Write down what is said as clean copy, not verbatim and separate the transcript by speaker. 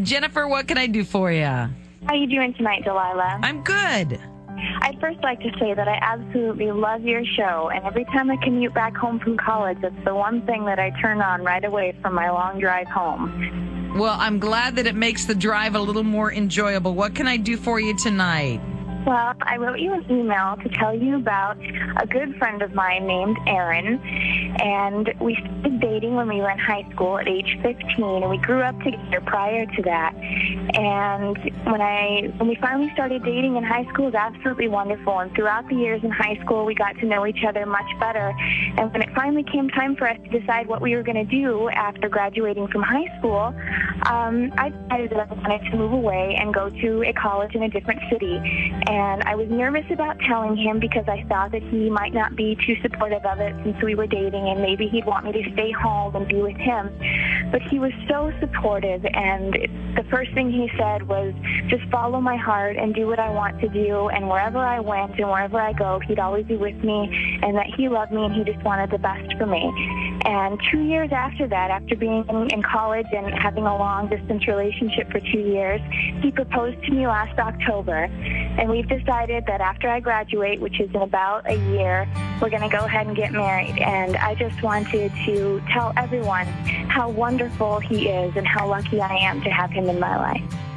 Speaker 1: Jennifer, what can I do for you?
Speaker 2: How are you doing tonight, Delilah?
Speaker 1: I'm good.
Speaker 2: I'd first like to say that I absolutely love your show, and every time I commute back home from college, it's the one thing that I turn on right away from my long drive home.
Speaker 1: Well, I'm glad that it makes the drive a little more enjoyable. What can I do for you tonight?
Speaker 2: Well, I wrote you an email to tell you about a good friend of mine named Erin, and we started dating when we were in high school at age 15, and we grew up together prior to that. And when we finally started dating in high school, it was absolutely wonderful, and throughout the years in high school, we got to know each other much better. And when it finally came time for us to decide what we were going to do after graduating from high school, I decided that I wanted to move away and go to a college in a different city. And I was nervous about telling him because I thought that he might not be too supportive of it since we were dating, and maybe he'd want me to stay home and be with him. But he was so supportive, and the first thing he said was, just follow my heart and do what I want to do, and wherever I went and wherever I go, he'd always be with me, and that he loved me and he just wanted the best for me. And 2 years after that, after being in college and having a long-distance relationship for 2 years, he proposed to me last October. And we've decided that after I graduate, which is in about a year, we're going to go ahead and get married. And I just wanted to tell everyone how wonderful he is and how lucky I am to have him in my life.